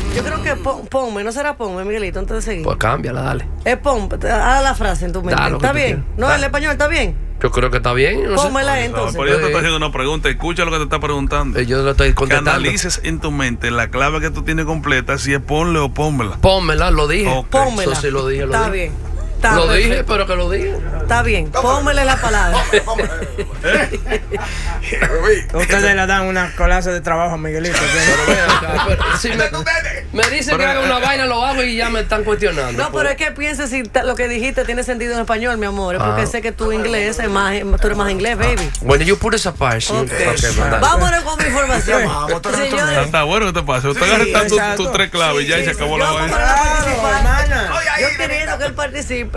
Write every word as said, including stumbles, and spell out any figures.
Yo creo que pon, ponme, no será ponme, Miguelito, antes de seguir. Pues cámbiala, dale. Es pon, haz la frase en tu mente. Da, ¿Está bien? No, da. el español está bien. Yo creo que está bien. No Pónmela sé. entonces. Pero yo te estoy haciendo una pregunta. Escucha lo que te está preguntando. Eh, Yo lo estoy Que contestando. analices en tu mente la clave que tú tienes completa, si es ponle o pónmela. Pónmela, lo dije. Ok. Pónmela. Eso sí lo dije, lo Está dije. bien. Está Lo perfecto. dije, pero que lo dije. Está bien. Pónmele la palabra. Ustedes le dan una clase de trabajo a Miguelito. Pero ven acá, pero si me, me dicen que haga una vaina, lo hago y ya me están cuestionando. No, pero es que pienses si ta- lo que dijiste tiene sentido en español, mi amor. Es porque Ah. sé que tu inglés es más, tú eres más inglés, baby. Bueno, yo puse esa parte. Sí. Ok. Ok, manda. Vámonos con mi información. Vamos, tú eres Señores, nuestro Está bueno que te pase. Usted agarra Sí, tus exacto. tus tres claves y ya y se acabó yo la como vaina. para Claro, participar, hermana. yo queriendo que él participe.